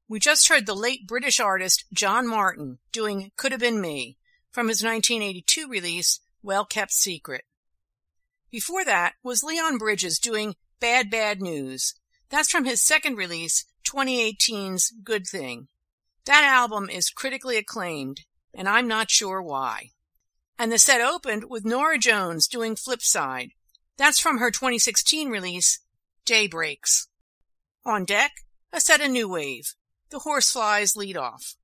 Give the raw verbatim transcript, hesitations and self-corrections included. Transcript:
We just heard the late British artist John Martin doing Could Have Been Me from his nineteen eighty-two release, Well Kept Secret. Before that was Leon Bridges doing Bad Bad News. That's from his second release, twenty eighteen's Good Thing. That album is critically acclaimed, and I'm not sure why. And the set opened with Norah Jones doing Flipside. That's from her twenty sixteen release, Daybreaks. On deck, a set of new wave. The Horseflies lead off.